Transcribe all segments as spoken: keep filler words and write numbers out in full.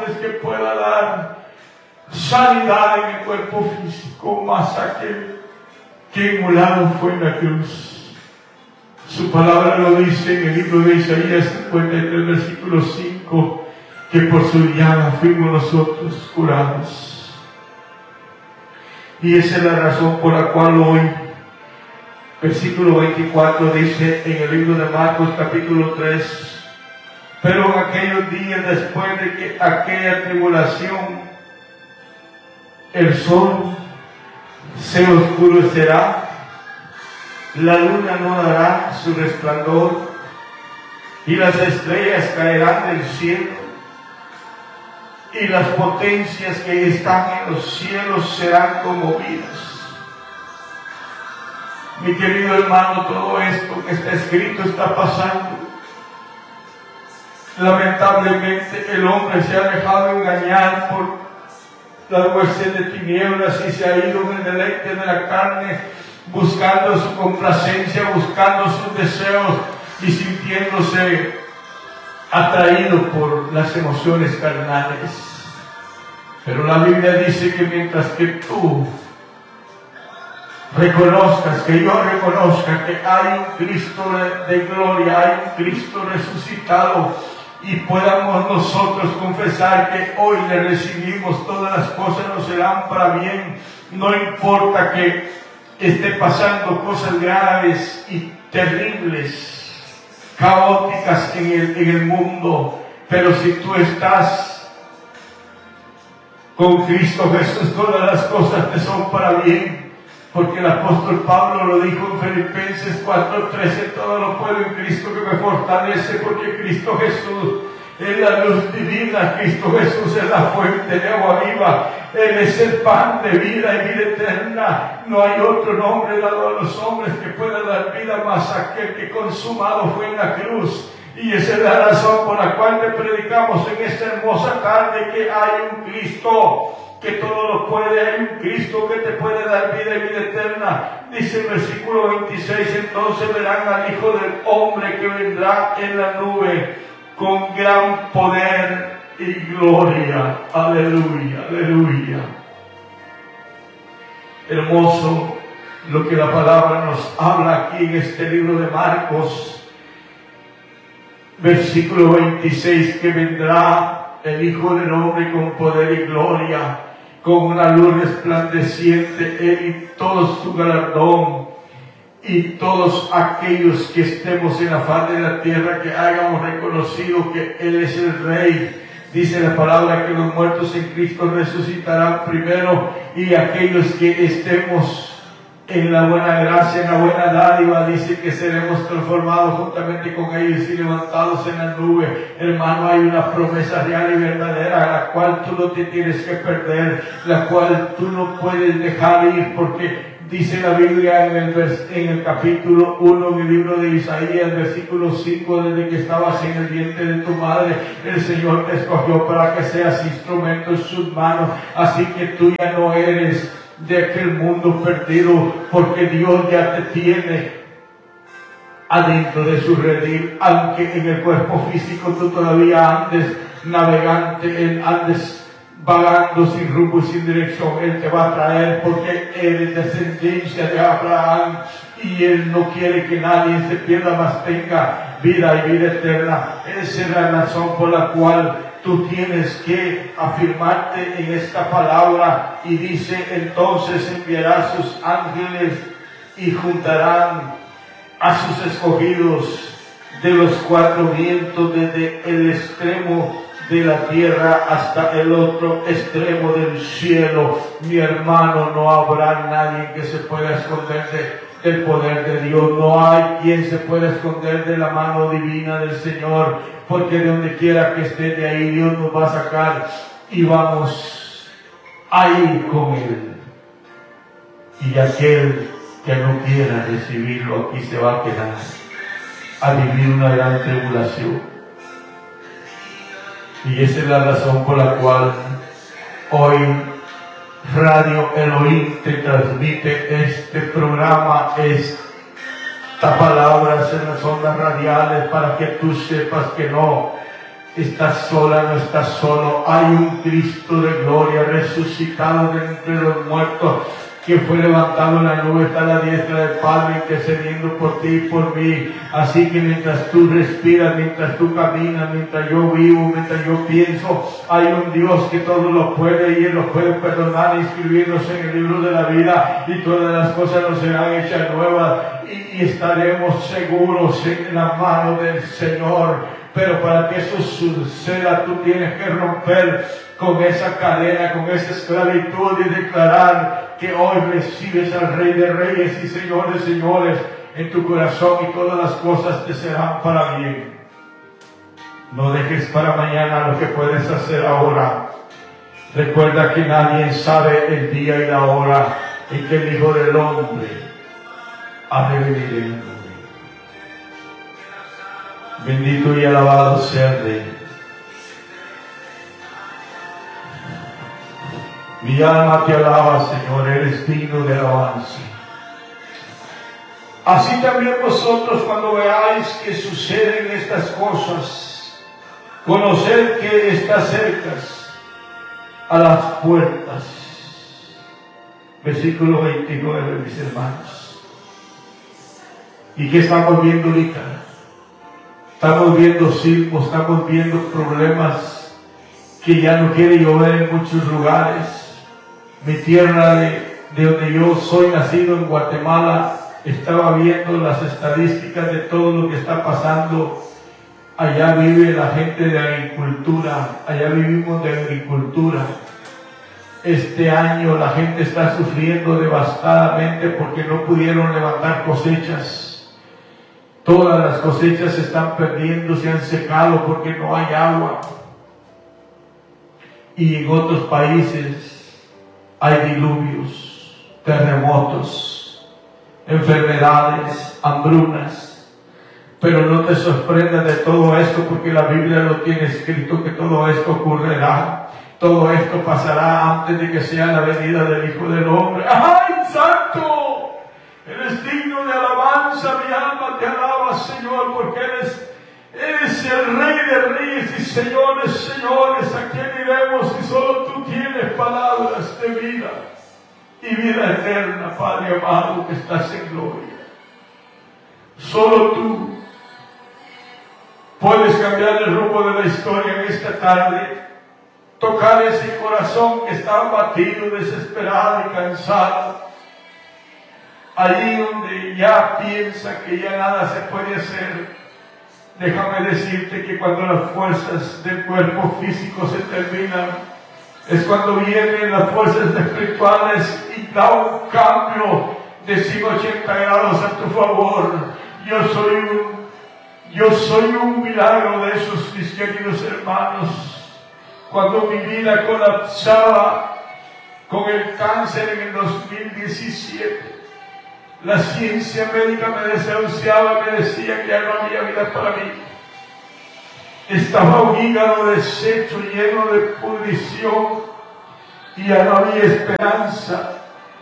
hombres que pueda dar sanidad en el cuerpo físico, más aquel que inmolado fue en la cruz. Su palabra lo dice en el libro de Isaías cincuenta y tres, versículo cinco, que por su llaga fuimos nosotros curados. Y esa es la razón por la cual hoy, versículo veinticuatro dice en el libro de Marcos capítulo tres, pero en aquellos días después de que aquella tribulación, el sol se oscurecerá, la luna no dará su resplandor y las estrellas caerán del cielo y las potencias que están en los cielos serán conmovidas. Mi querido hermano, todo esto que está escrito está pasando. Lamentablemente el hombre se ha dejado engañar por las huestes de tinieblas y se ha ido en el deleite de la carne, buscando su complacencia, buscando sus deseos y sintiéndose atraído por las emociones carnales. Pero la Biblia dice que mientras que tú reconozcas, que yo reconozca que hay un Cristo de, de gloria, hay un Cristo resucitado, y podamos nosotros confesar que hoy le recibimos, todas las cosas nos serán para bien. No importa que esté pasando cosas graves y terribles, caóticas en el, en el mundo, pero si tú estás con Cristo Jesús, todas las cosas te son para bien. Porque el apóstol Pablo lo dijo en Filipenses cuatro trece, todo lo puedo en Cristo que me fortalece, porque Cristo Jesús es la luz divina, Cristo Jesús es la fuente de agua viva, Él es el pan de vida y vida eterna. No hay otro nombre dado a los hombres que pueda dar vida más aquel que consumado fue en la cruz. Y esa es la razón por la cual te predicamos en esta hermosa tarde que hay un Cristo que todo lo puede, hay un Cristo que te puede dar vida y vida eterna. Dice el versículo veintiséis, entonces verán al Hijo del Hombre que vendrá en la nube con gran poder y gloria. Aleluya, aleluya. Hermoso lo que la palabra nos habla aquí en este libro de Marcos. Versículo veintiséis, que vendrá el Hijo del Hombre con poder y gloria, con una luz resplandeciente, Él y todo su galardón, y todos aquellos que estemos en la faz de la tierra, que hayamos reconocido que Él es el Rey. Dice la palabra que los muertos en Cristo resucitarán primero, y aquellos que estemos en la buena gracia, en la buena dádiva, dice que seremos transformados juntamente con ellos y levantados en la nube. Hermano, hay una promesa real y verdadera, la cual tú no te tienes que perder, la cual tú no puedes dejar ir, porque dice la Biblia en el, en el capítulo uno del libro de Isaías, versículo cinco, desde que estabas en el vientre de tu madre, el Señor te escogió para que seas instrumento en sus manos. Así que tú ya no eres de aquel mundo perdido, porque Dios ya te tiene adentro de su redil. Aunque en el cuerpo físico tú todavía andes navegante, andes vagando sin rumbo y sin dirección, Él te va a traer, porque eres descendencia de Abraham y Él no quiere que nadie se pierda, mas tenga vida y vida eterna. Esa es la razón por la cual tú tienes que afirmarte en esta palabra. Y dice, entonces enviará sus ángeles y juntarán a sus escogidos de los cuatro vientos, desde el extremo de la tierra hasta el otro extremo del cielo. Mi hermano, no habrá nadie que se pueda esconder de del poder de Dios. No hay quien se pueda esconder de la mano divina del Señor, porque de donde quiera que esté, de ahí Dios nos va a sacar y vamos a ir con Él. Y aquel que no quiera recibirlo aquí se va a quedar a vivir una gran tribulación. Y esa es la razón por la cual hoy Radio Elohim te transmite este programa, esta palabra en las ondas radiales, para que tú sepas que no Estás sola, no estás solo. Hay un Cristo de gloria resucitado de entre los muertos, que fue levantado en la nube, está a la diestra del Padre, intercediendo por ti y por mí. Así que mientras tú respiras, mientras tú caminas, mientras yo vivo, mientras yo pienso, hay un Dios que todo lo puede y Él lo puede perdonar, inscribiéndose en el libro de la vida, y todas las cosas nos serán hechas nuevas y, y estaremos seguros en la mano del Señor. Pero para que eso suceda, tú tienes que romper con esa cadena, con esa esclavitud, y declarar que hoy recibes al Rey de Reyes y Señor de Señores en tu corazón, y todas las cosas te serán para bien. No dejes para mañana lo que puedes hacer ahora. Recuerda que nadie sabe el día y la hora en que el Hijo del Hombre ha de venir en el mundo. Bendito y alabado sea el Rey. Mi alma te alaba, Señor, eres digno de alabanza. Así también vosotros, cuando veáis que suceden estas cosas, conoced que está cerca a las puertas. Versículo veintinueve, mis hermanos. ¿Y qué estamos viendo ahorita? Estamos viendo sismos, estamos viendo problemas, que ya no quiere llover en muchos lugares. Mi tierra, de, de donde yo soy nacido, en Guatemala, estaba viendo las estadísticas de todo lo que está pasando. Allá vive la gente de agricultura, allá vivimos de agricultura. Este año la gente está sufriendo devastadamente porque no pudieron levantar cosechas. Todas las cosechas se están perdiendo, se han secado porque no hay agua. Y en otros países hay diluvios, terremotos, enfermedades, hambrunas. Pero no te sorprendas de todo esto, porque la Biblia lo tiene escrito que todo esto ocurrirá. Todo esto pasará antes de que sea la venida del Hijo del Hombre. ¡Ay, santo! Eres digno de alabanza, mi alma te alaba, Señor, porque eres, eres el Rey de Reyes y Señores, Señores. ¿A quién iremos si solo tú tienes palabras de vida y vida eterna, Padre amado, que estás en gloria? Solo tú puedes cambiar el rumbo de la historia en esta tarde, tocar ese corazón que está abatido, desesperado y cansado. Allí donde ya piensa que ya nada se puede hacer, déjame decirte que cuando las fuerzas del cuerpo físico se terminan, es cuando vienen las fuerzas espirituales y da un cambio de ciento ochenta grados a tu favor. Yo soy un, yo soy un milagro de esos, mis queridos hermanos. Cuando mi vida colapsaba con el cáncer en el dos mil diecisiete, la ciencia médica me desahuciaba, me decía que ya no había vida para mí. Estaba un hígado deshecho, lleno de pudrición, y ya no había esperanza.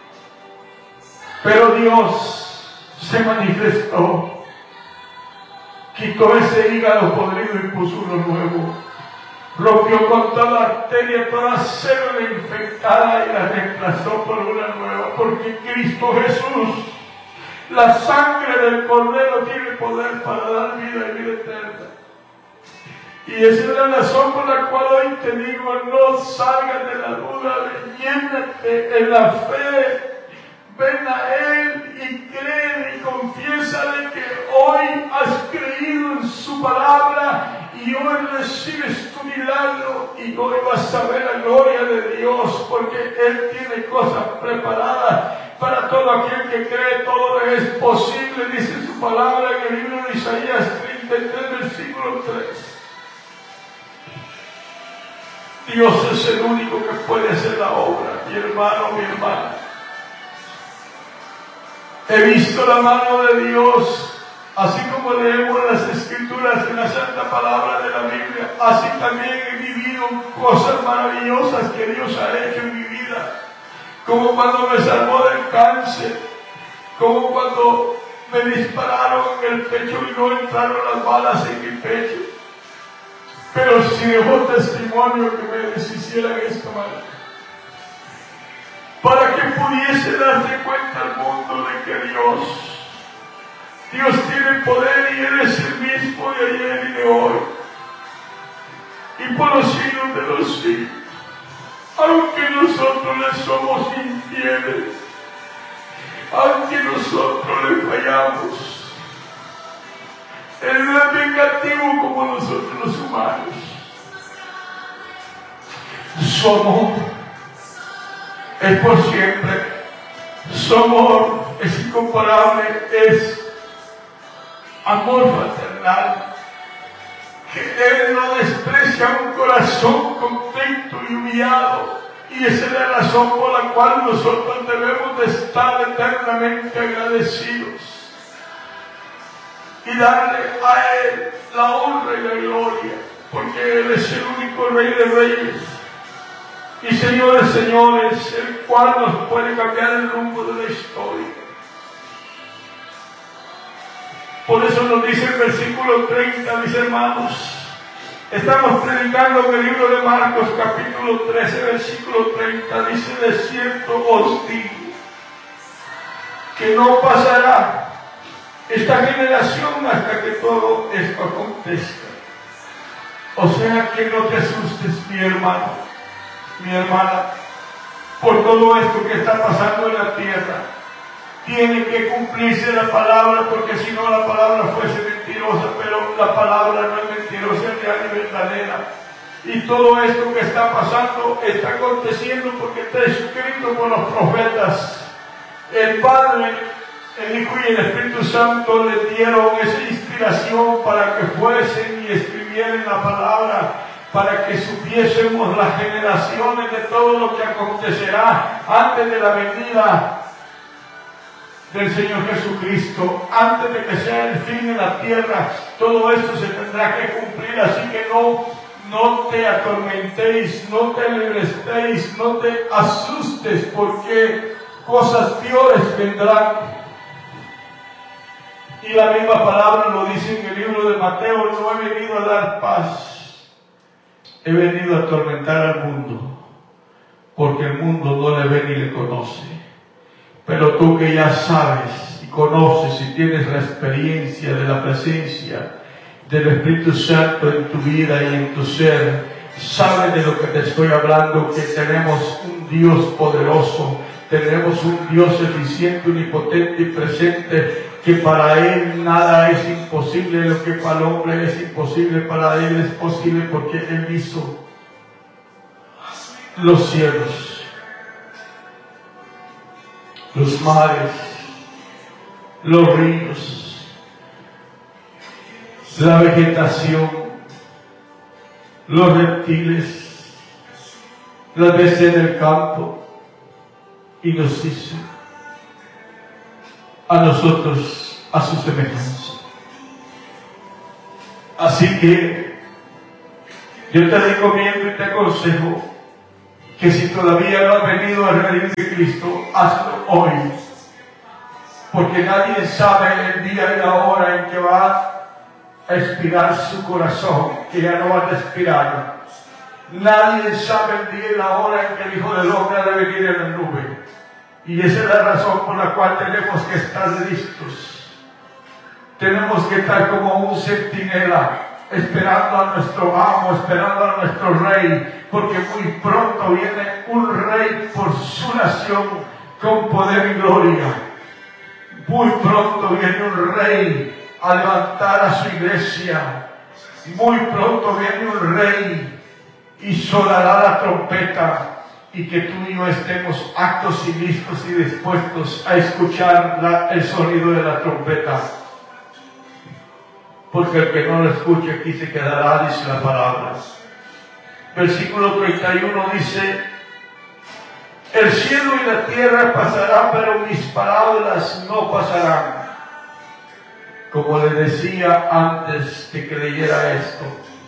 Pero Dios se manifestó, quitó ese hígado podrido y puso uno nuevo. Rompió con toda arteria, toda célula infectada, y la reemplazó por una nueva, porque Cristo Jesús, la sangre del Cordero, tiene poder para dar vida y vida eterna. Y esa es la razón por la cual hoy te digo, no salgas de la duda, llénate en la fe, ven a Él y cree y confiésale que hoy has creído en su palabra y hoy recibes tu milagro y hoy vas a ver la gloria de Dios, porque Él tiene cosas preparadas para todo aquel que cree. Todo es posible, dice su palabra en el libro de Isaías treinta y tres, versículo tres. Dios es el único que puede hacer la obra, mi hermano, mi hermana. He visto la mano de Dios, así como leemos las Escrituras en la Santa Palabra de la Biblia, así también he vivido cosas maravillosas que Dios ha hecho en mi vida, como cuando me salvó del cáncer, como cuando me dispararon en el pecho y no entraron las balas en mi pecho. pero si dejó testimonio que me deshiciera en esta manera, para que pudiese darse cuenta al mundo de que Dios, Dios tiene poder y Él es el mismo de ayer y de hoy, y por los siglos de los siglos. Aunque nosotros le somos infieles, aunque nosotros le fallamos, Él no es vengativo como nosotros los humanos. Su amor es por siempre, su amor es incomparable, es amor fraternal, que Él no desprecia un corazón contento y humillado, y esa es la razón por la cual nosotros debemos de estar eternamente agradecidos y darle a Él la honra y la gloria, porque Él es el único Rey de Reyes y Señor de Señores, el cual nos puede cambiar el rumbo de la historia. Por eso nos dice el versículo treinta, mis hermanos, estamos predicando en el libro de Marcos capítulo trece, versículo treinta, dice: de cierto os digo que no pasará esta generación hasta que todo esto acontezca. O sea que no te asustes, mi hermano, mi hermana, por todo esto que está pasando en la tierra. Tiene que cumplirse la palabra, porque si no la palabra fuese mentirosa, pero la palabra no es mentirosa, es real y verdadera. Y todo esto que está pasando está aconteciendo porque está escrito por los profetas. El Padre, el Hijo y el Espíritu Santo le dieron esa inspiración para que fuesen y escribieran la palabra, para que supiésemos las generaciones de todo lo que acontecerá antes de la venida del Señor Jesucristo, antes de que sea el fin de la tierra. Todo esto se tendrá que cumplir, así que no, no te atormentéis, no te molestéis, no te asustes, porque cosas peores vendrán. Y la misma palabra lo dice en el libro de Mateo: no he venido a dar paz, he venido a atormentar al mundo, porque el mundo no le ve ni le conoce. Pero tú que ya sabes y conoces y tienes la experiencia de la presencia del Espíritu Santo en tu vida y en tu ser, sabes de lo que te estoy hablando, que tenemos un Dios poderoso, tenemos un Dios eficiente, omnipotente y presente, que para Él nada es imposible. Lo que para el hombre es imposible, para Él es posible, porque Él hizo los cielos, los mares, los ríos, la vegetación, los reptiles, las bestias del campo, y nos hizo a nosotros a su semejanza. Así que yo te recomiendo y te aconsejo que si todavía no has venido al redil de Cristo, hazlo hoy, porque nadie sabe el día y la hora en que va a expirar su corazón, que ya no va a respirar. Nadie sabe el día y la hora en que el Hijo del Hombre ha de venir en la nube, y esa es la razón por la cual tenemos que estar listos. Tenemos que estar como un centinela, esperando a nuestro amo, esperando a nuestro rey, porque muy pronto viene un rey por su nación con poder y gloria. Muy pronto viene un rey a levantar a su iglesia. Muy pronto viene un rey y sonará la trompeta, y que tú y yo estemos actos y listos y dispuestos a escuchar la, el sonido de la trompeta. Porque el que no lo escuche aquí se quedará, dice la palabra. Versículo treinta y uno dice: el cielo y la tierra pasarán, pero mis palabras no pasarán. Como le decía antes que creyera esto,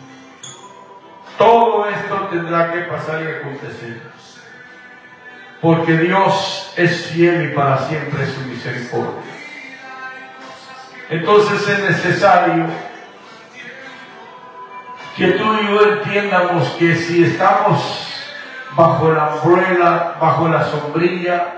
todo esto tendrá que pasar y acontecer, porque Dios es fiel y para siempre es su misericordia. Entonces es necesario que tú y yo entiendamos que si estamos bajo la umbrella, bajo la sombrilla,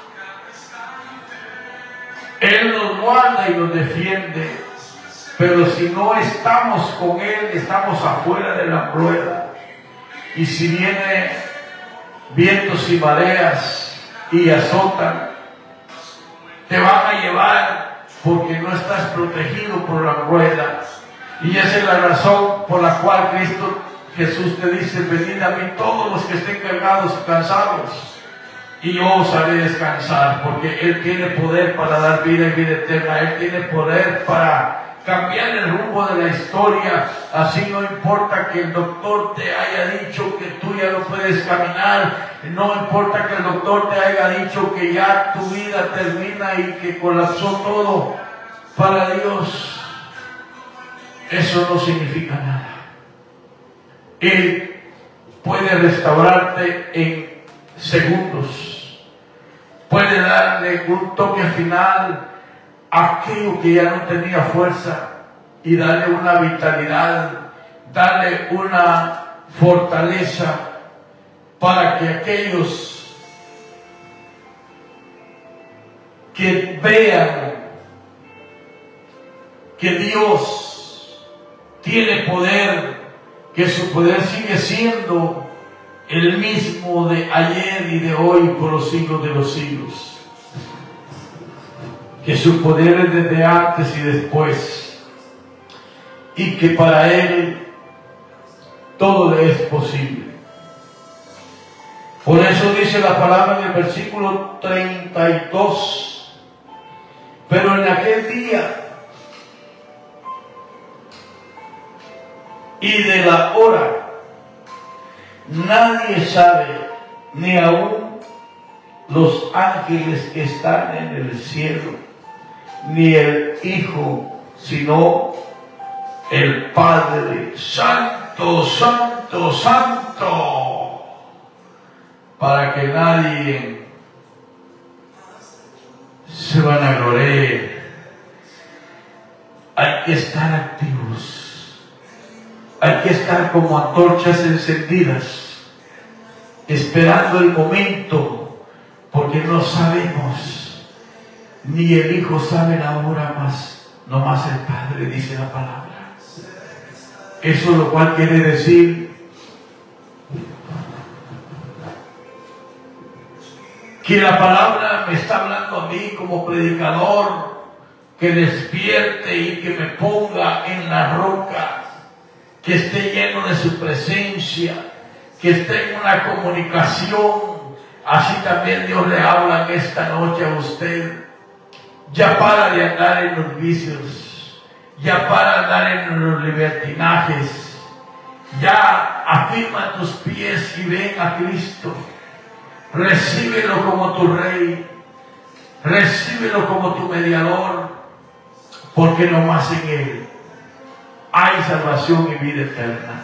Él nos guarda y nos defiende. Pero si no estamos con Él, estamos afuera de la umbrella. Y si viene vientos y mareas y azotan, te van a llevar porque no estás protegido por la umbrella. Y esa es la razón por la cual Cristo Jesús te dice: venid a mí todos los que estén cargados y cansados, y yo os haré descansar, porque Él tiene poder para dar vida y vida eterna. Él tiene poder para cambiar el rumbo de la historia. Así no importa que el doctor te haya dicho que tú ya no puedes caminar, no importa que el doctor te haya dicho que ya tu vida termina y que colapsó todo, para Dios eso no significa nada. Él puede restaurarte en segundos, puede darle un toque final a aquello que ya no tenía fuerza y darle una vitalidad, darle una fortaleza para que aquellos que vean que Dios tiene poder, que su poder sigue siendo el mismo de ayer y de hoy por los siglos de los siglos, que su poder es desde antes y después, y que para Él todo le es posible. Por eso dice la palabra en el versículo treinta y dos: pero en aquel día y de la hora nadie sabe, ni aun los ángeles que están en el cielo, ni el Hijo, sino el Padre. Santo, santo, santo, para que nadie se vanaglorie. Hay que estar activos. Hay que estar como antorchas encendidas, esperando el momento, porque no sabemos, ni el Hijo sabe la hora más, no más el Padre, dice la palabra. Eso lo cual quiere decir que la palabra me está hablando a mí como predicador, que despierte y que me ponga en la roca, que esté lleno de su presencia, que esté en una comunicación. Así también Dios le habla en esta noche a usted. Ya para de andar en los vicios, ya para de andar en los libertinajes, ya afirma tus pies y ven a Cristo. Recíbelo como tu Rey, recíbelo como tu mediador, porque nomás en Él hay salvación y vida eterna.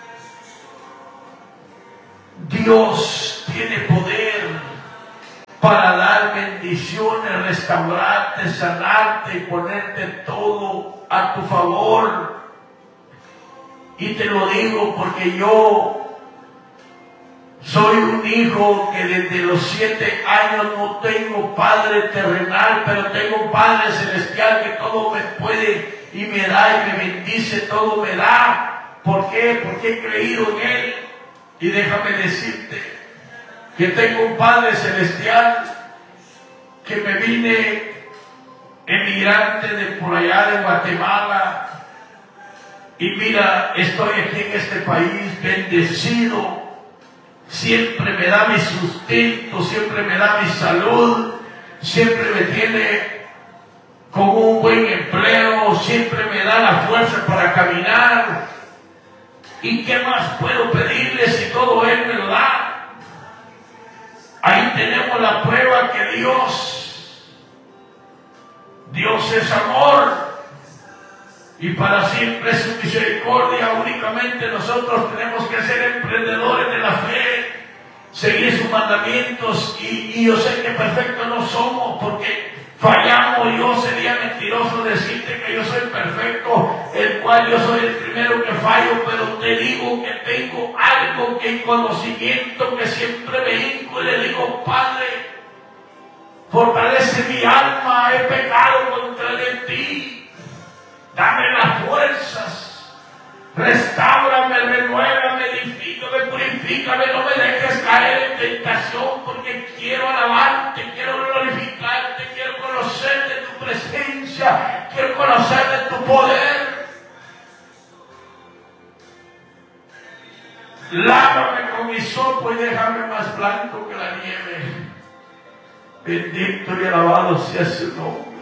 Dios tiene poder para dar bendiciones, restaurarte, sanarte y ponerte todo a tu favor. Y te lo digo porque yo soy un hijo que desde los siete años no tengo padre terrenal, pero tengo un Padre celestial que todo me puede y me da y me bendice, todo me da. ¿Por qué? Porque he creído en Él. Y déjame decirte que tengo un Padre celestial que me vine emigrante de por allá de Guatemala, y mira, estoy aquí en este país bendecido. Siempre me da mi sustento, siempre me da mi salud, siempre me tiene con un buen empleo, siempre me da la fuerza para caminar. ¿Y qué más puedo pedirle si todo Él me lo da? Ahí tenemos la prueba que Dios, Dios es amor, y para siempre es su misericordia. Únicamente nosotros tenemos que ser emprendedores de la fe, seguir sus mandamientos, y, y yo sé que perfectos no somos, porque fallamos. Yo sería mentiroso decirte que yo soy perfecto, el cual yo soy el primero que fallo, pero te digo que tengo algo que en conocimiento que siempre me hinco y le digo: Padre, fortalece mi alma, he pecado contra de ti, dame las fuerzas, restáurame, renuévame, edifícame, purifícame, no me dejes caer en tentación, porque quiero alabarte, quiero glorificarte, quiero conocer de tu presencia, quiero conocer de tu poder. Lávame con hisopo y déjame más blanco que la nieve. Bendito y alabado sea su nombre.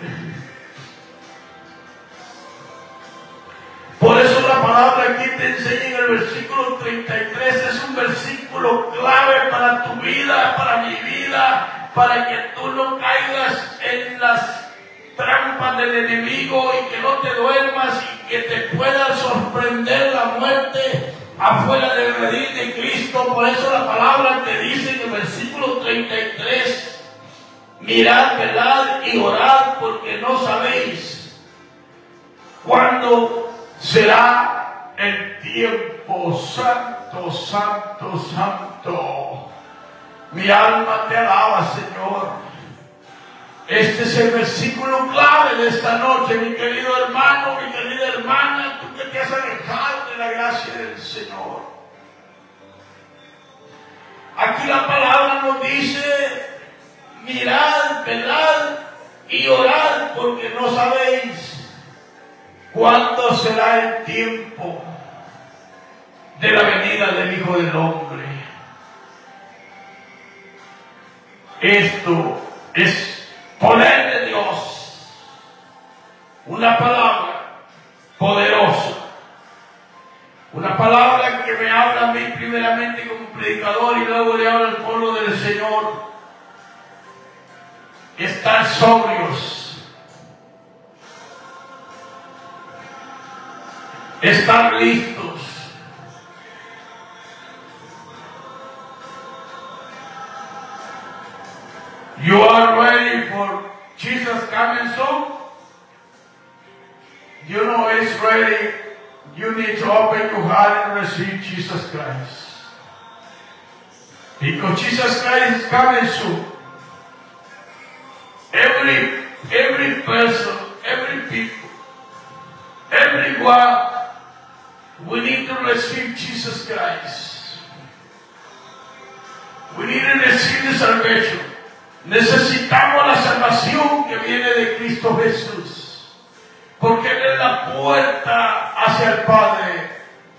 Por eso la palabra aquí te enseña en el versículo treinta y tres, es un versículo clave para tu vida, para mi vida, para que tú no caigas en las trampas del enemigo y que no te duermas y que te pueda sorprender la muerte afuera del redil de Cristo. Por eso la palabra te dice en el versículo treinta y tres, mirad, velad y orad, porque no sabéis cuándo será el tiempo. Santo, santo, santo. Mi alma te alaba, Señor. Este es el versículo clave de esta noche, mi querido hermano, mi querida hermana, tú que te has alejado de la gracia del Señor. Aquí la palabra nos dice: mirad, velad y orad, porque no sabéis cuándo será el tiempo de la venida del Hijo del Hombre. Esto es poder de Dios, una palabra poderosa, una palabra que me habla a mí primeramente como predicador y luego le habla al pueblo del Señor. Estar sobrios, estar listos. You are ready for Jesus coming soon? You know it's ready. You need to open your heart and receive Jesus Christ. Because Jesus Christ is coming soon. Every, every person, every people, everyone, we need to receive Jesus Christ. We need to receive the salvation. Necesitamos la salvación que viene de Cristo Jesús, porque Él es la puerta hacia el Padre.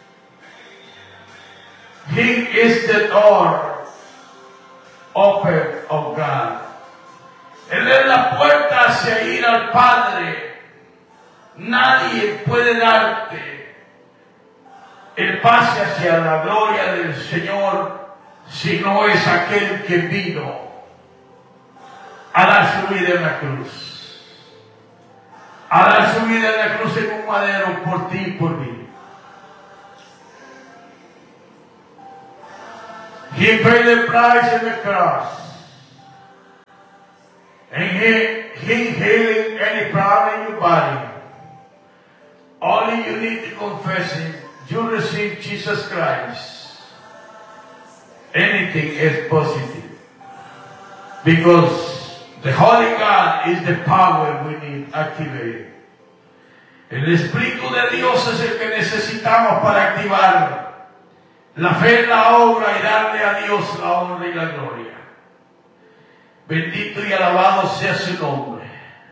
He is the door open of God. Él es la puerta hacia ir al Padre. Nadie puede darte el pase hacia la gloria del Señor si no es aquel que vino a dar su vida en la cruz, a dar su vida en la cruz en un madero por ti y por mí. He paid the price in the cross, and he, he healing any problem in your body. Only you need to confess Him. You receive Jesus Christ. Anything is positive, because the Holy God is the power we need activated. El Espíritu de Dios es el que necesitamos para activar la fe en la obra y darle a Dios la honra y la gloria. Bendito y alabado sea su nombre.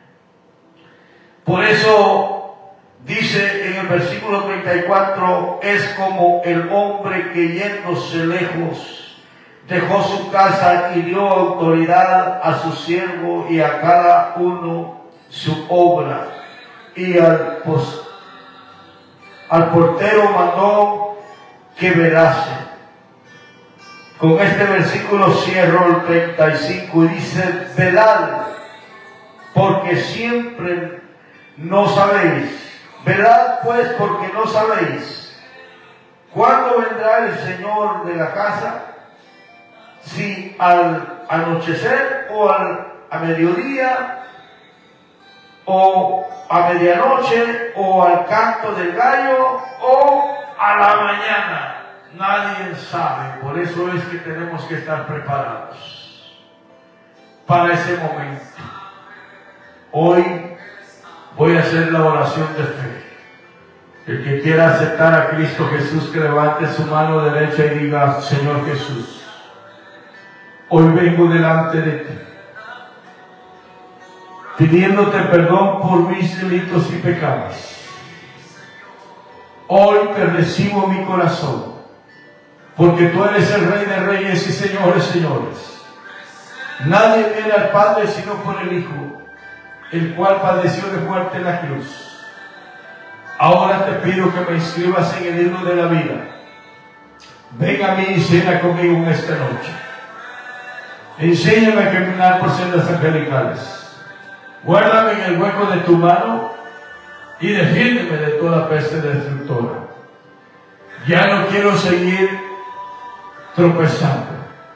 Por eso dice en el versículo treinta y cuatro, es como el hombre que yéndose lejos dejó su casa y dio autoridad a su siervo y a cada uno su obra. Y al, pos, al portero mandó que velase. Con este versículo cierro el treinta y cinco y dice: velad, porque siempre no sabéis. Velad pues, porque no sabéis cuándo vendrá el Señor de la casa, si al anochecer o al, a mediodía o a medianoche, o al canto del gallo, o a la mañana. Nadie sabe. Por eso es que tenemos que estar preparados para ese momento. Hoy voy a hacer la oración de fe. El que quiera aceptar a Cristo Jesús, que levante su mano derecha y diga: Señor Jesús, hoy vengo delante de ti, pidiéndote perdón por mis delitos y pecados. Hoy te recibo en mi corazón, porque tú eres el Rey de Reyes y Señores, Señores. Nadie viene al Padre sino por el Hijo, el cual padeció de muerte en la cruz. Ahora te pido que me inscribas en el libro de la vida. Ven a mí y cena conmigo en esta noche. Enséñame a caminar por sendas angelicales. Guárdame en el hueco de tu mano y defiéndeme de toda peste destructora. Ya no quiero seguir tropezando.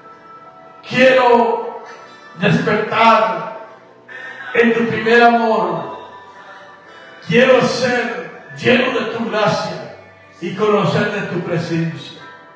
Quiero despertar en tu primer amor. Quiero ser lleno de tu gracia y conocer de tu presencia.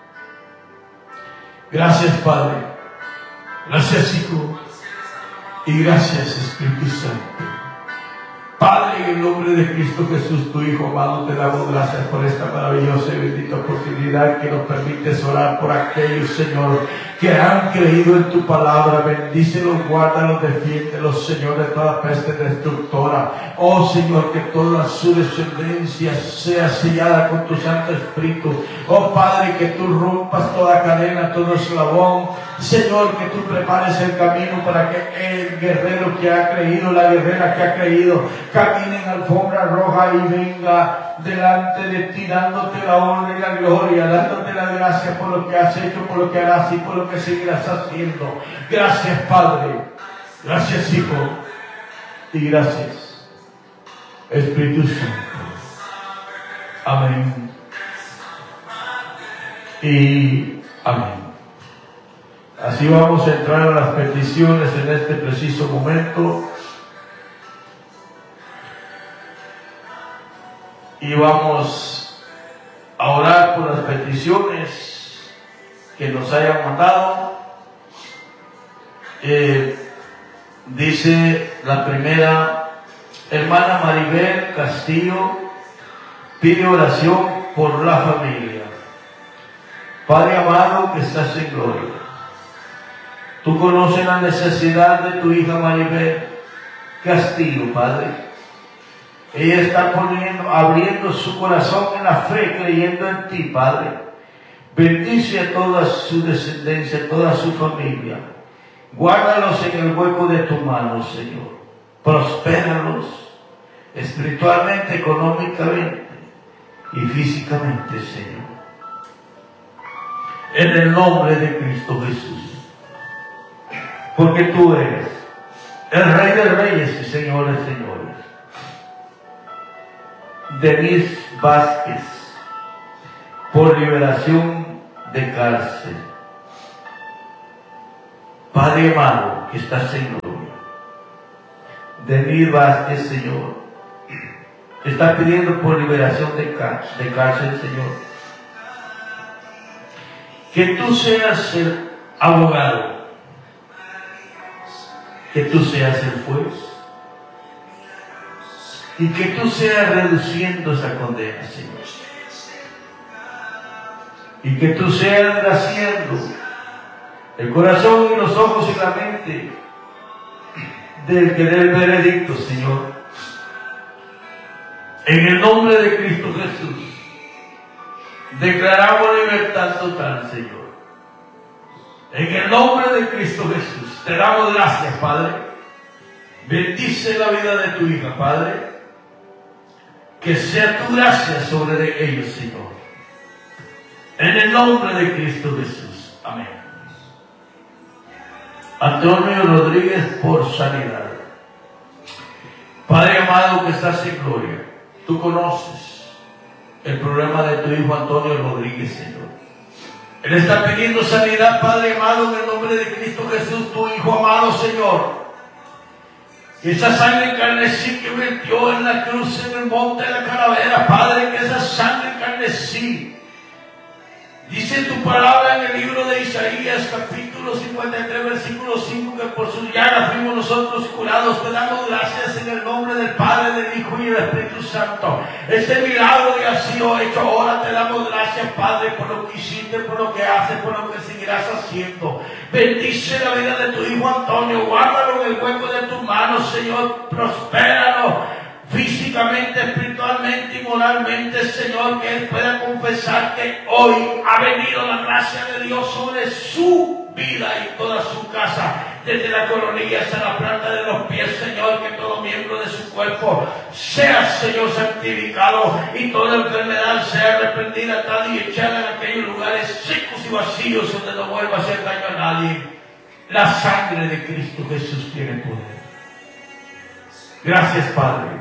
Gracias, Padre. Gracias, Hijo. Y gracias, Espíritu Santo. Padre, en el nombre de Cristo Jesús, tu Hijo amado, te damos gracias por esta maravillosa y bendita oportunidad que nos permites orar por aquellos, Señor, que han creído en tu palabra. Bendícelos, guárdalos, defiéndelos, Señor, de toda peste destructora. Oh, Señor, que toda su descendencia sea sellada con tu Santo Espíritu. Oh, Padre, que tú rompas toda cadena, todo eslabón. Señor, que tú prepares el camino para que el guerrero que ha creído, la guerrera que ha creído, camine en alfombra roja y venga delante de ti, dándote la honra y la gloria, dándote la gracia por lo que has hecho, por lo que harás y por lo que seguirás haciendo. Gracias, Padre. Gracias, Hijo. Y gracias, Espíritu Santo. Amén. Y amén. Así vamos a entrar a las peticiones en este preciso momento. Y vamos a orar por las peticiones que nos hayan mandado. Eh, dice la primera, hermana Maribel Castillo, pide oración por la familia. Padre amado que estás en gloria, tú conoces la necesidad de tu hija Maribel Castillo, Padre. Ella está poniendo, abriendo su corazón en la fe, creyendo en ti, Padre. Bendice a toda su descendencia, a toda su familia. Guárdalos en el hueco de tu mano, Señor. Prospéralos espiritualmente, económicamente y físicamente, Señor. En el nombre de Cristo Jesús. Porque tú eres el Rey de Reyes y Señores, Señores. Denise Vázquez, por liberación de cárcel. Padre amado, que estás en gloria. Denise Vázquez, Señor, está pidiendo por liberación de cárcel, de cárcel, Señor. Que tú seas el abogado, que tú seas el juez, y que tú seas reduciendo esa condena, Señor. Y que tú seas graciando el corazón y los ojos y la mente del que dé el veredicto, Señor. En el nombre de Cristo Jesús, declaramos libertad total, Señor. En el nombre de Cristo Jesús, te damos gracias, Padre. Bendice la vida de tu hija, Padre. Que sea tu gracia sobre ellos, Señor. En el nombre de Cristo Jesús. Amén. Antonio Rodríguez, por sanidad. Padre amado que estás en gloria, tú conoces el problema de tu hijo Antonio Rodríguez, Señor. Él está pidiendo sanidad, Padre amado, en el nombre de Cristo Jesús, tu hijo amado, Señor. Que esa sangre encarnecí que vertió en la cruz en el monte de la calavera, Padre, que esa sangre encarnecí. Dice tu palabra en el libro de Isaías, capítulo cincuenta y tres, versículo cinco, que por sus llagas fuimos nosotros curados. Te damos gracias en el nombre del Padre, del Hijo y del Espíritu Santo. Este milagro que ha sido hecho ahora, te damos gracias, Padre, por lo que hiciste, por lo que haces, por lo que seguirás haciendo. Bendice la vida de tu hijo Antonio, guárdalo en el hueco de tus manos, Señor, prospéralo físicamente, espiritualmente y moralmente, Señor, que él pueda confesar que hoy ha venido la gracia de Dios sobre su vida y toda su casa, desde la coronilla hasta la planta de los pies, Señor, que todo miembro de su cuerpo sea, Señor, santificado y toda enfermedad sea reprendida, tal y echada en aquellos lugares secos y vacíos donde no vuelva a hacer daño a nadie. La sangre de Cristo Jesús tiene poder. Gracias, Padre.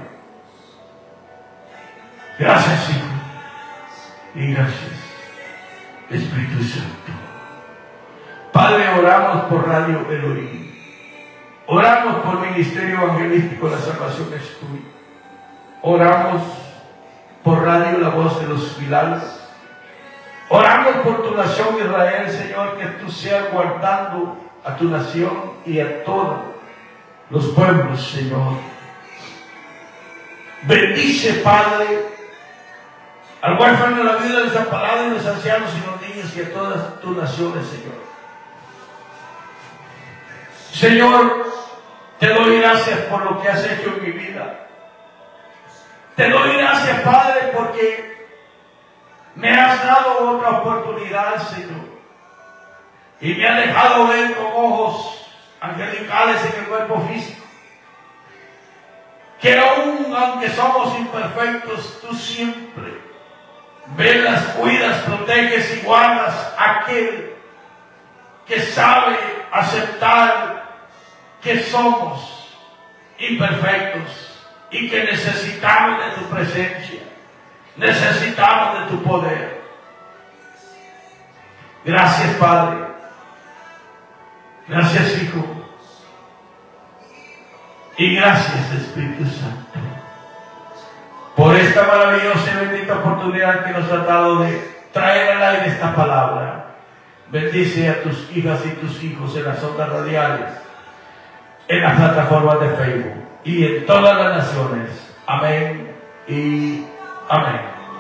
Gracias, Hijo. Y gracias, Espíritu Santo. Padre, oramos por Radio Elohim. Oramos por Ministerio Evangelístico La Salvación es Tuya. Oramos por Radio La Voz de los Filares. Oramos por tu nación Israel, Señor, que tú seas guardando a tu nación y a todos los pueblos, Señor. Bendice, Padre, al huérfano de la vida, desamparado, y los ancianos y los niños y a todas tus naciones, Señor. Señor, te doy gracias por lo que has hecho en mi vida. Te doy gracias, Padre, porque me has dado otra oportunidad, Señor. Y me has dejado ver con ojos angelicales en el cuerpo físico. Que aún, aunque somos imperfectos, tú siempre velas, cuidas, proteges y guardas a aquel que sabe aceptar que somos imperfectos y que necesitamos de tu presencia, necesitamos de tu poder. Gracias, Padre. Gracias, Hijo. Y gracias, Espíritu Santo, por esta maravillosa y bendita oportunidad que nos ha dado de traer al aire esta palabra. Bendice a tus hijas y tus hijos en las ondas radiales, en las plataformas de Facebook y en todas las naciones. Amén y amén.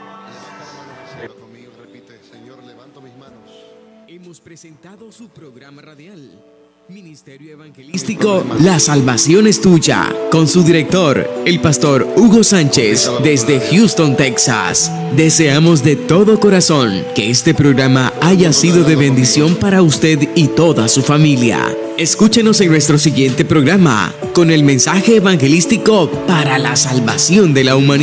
Hemos presentado su programa radial, Ministerio Evangelístico La Salvación es Tuya, con su director, el pastor Hugo Sánchez, desde Houston, Texas. Deseamos de todo corazón que este programa haya sido de bendición para usted y toda su familia. Escúchenos en nuestro siguiente programa con el mensaje evangelístico para la salvación de la humanidad.